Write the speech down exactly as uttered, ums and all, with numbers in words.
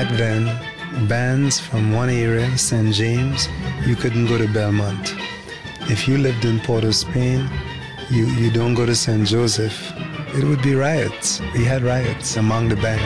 back then, bands from one area, Saint James, you couldn't go to Belmont. If you lived in Port of Spain, you, you don't go to Saint Joseph. It would be riots. We had riots among the bands.